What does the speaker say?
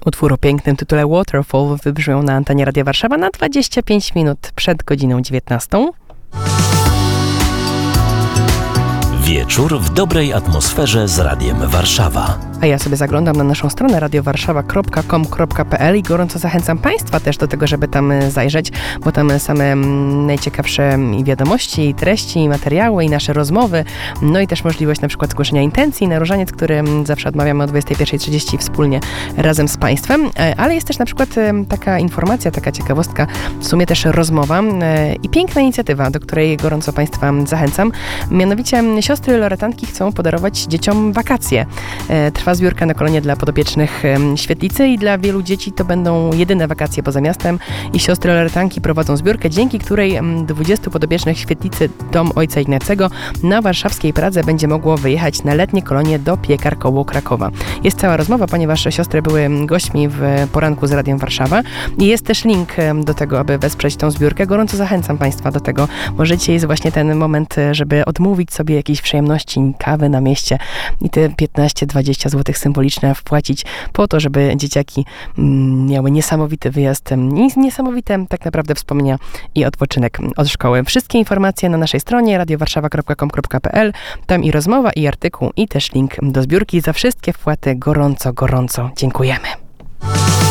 Utwór o pięknym tytule Waterfall wybrzmiał na antenie Radia Warszawa na 25 minut przed godziną 19. Wieczór w dobrej atmosferze z Radiem Warszawa. A ja sobie zaglądam na naszą stronę radiowarszawa.com.pl i gorąco zachęcam Państwa też do tego, żeby tam zajrzeć, bo tam same najciekawsze wiadomości, i treści, i materiały, i nasze rozmowy, no i też możliwość na przykład zgłoszenia intencji na różaniec, który zawsze odmawiamy o 21:30 wspólnie razem z Państwem, ale jest też na przykład taka informacja, taka ciekawostka, w sumie też rozmowa i piękna inicjatywa, do której gorąco Państwa zachęcam. Mianowicie siostry loretanki chcą podarować dzieciom wakacje. Trwa zbiórka na kolonie dla podopiecznych Świetlicy i dla wielu dzieci to będą jedyne wakacje poza miastem i siostry loretanki prowadzą zbiórkę, dzięki której 20 podopiecznych Świetlicy Dom Ojca Ignacego na warszawskiej Pradze będzie mogło wyjechać na letnie kolonie do Piekar koło Krakowa. Jest cała rozmowa, ponieważ siostry były gośćmi w poranku z Radiem Warszawa i jest też link do tego, aby wesprzeć tą zbiórkę. Gorąco zachęcam Państwa do tego. Może dzisiaj jest właśnie ten moment, żeby odmówić sobie jakiejś przyjemności, kawy na mieście i te 15-20 zł symboliczne wpłacić po to, żeby dzieciaki miały niesamowity wyjazd i niesamowite tak naprawdę wspomnienia i odpoczynek od szkoły. Wszystkie informacje na naszej stronie radiowarszawa.com.pl. Tam i rozmowa, i artykuł, i też link do zbiórki. Za wszystkie wpłaty gorąco dziękujemy.